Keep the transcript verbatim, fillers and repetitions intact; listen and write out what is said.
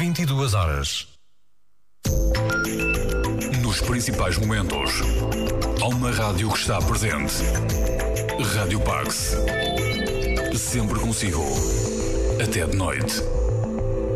vinte e duas horas. Nos principais momentos, há uma rádio que está presente. Rádio Pax. Sempre consigo. Até de noite.